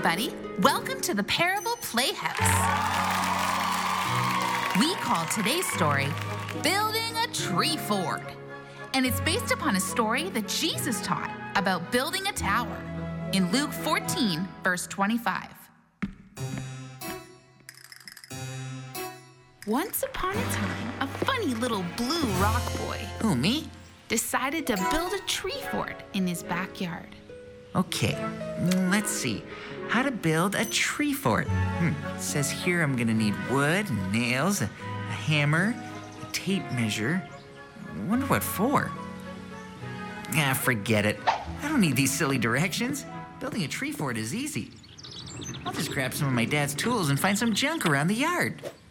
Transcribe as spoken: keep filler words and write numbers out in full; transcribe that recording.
everybody. Welcome to the Parable Playhouse. We call today's story, Building a Tree Fort. And it's based upon a story that Jesus taught about building a tower in Luke fourteen, verse twenty-five. Once upon a time, a funny little blue rock boy Who, me? decided to build a tree fort in his backyard. Okay, let's see. How to build a tree fort. Hmm. It says here I'm gonna need wood, nails, a, a hammer, a tape measure. I wonder what for. Ah, forget it. I don't need these silly directions. Building a tree fort is easy. I'll just grab some of my dad's tools and find some junk around the yard.